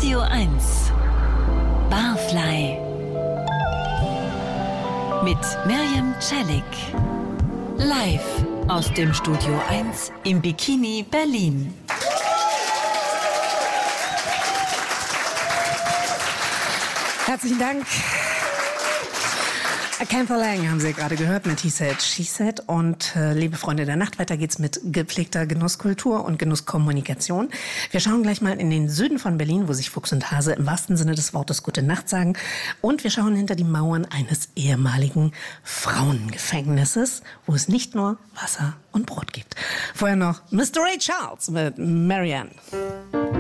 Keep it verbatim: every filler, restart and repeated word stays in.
Radio eins Barfly mit Miriam Celik. Live aus dem Studio eins im Bikini Berlin. Herzlichen Dank. Acanthor Lang haben Sie gerade gehört mit He Said, She Said. Und äh, liebe Freunde der Nacht, weiter geht's mit gepflegter Genusskultur und Genusskommunikation. Wir schauen gleich mal in den Süden von Berlin, wo sich Fuchs und Hase im wahrsten Sinne des Wortes Gute Nacht sagen. Und wir schauen hinter die Mauern eines ehemaligen Frauengefängnisses, wo es nicht nur Wasser und Brot gibt. Vorher noch Mister Ray Charles mit Marianne.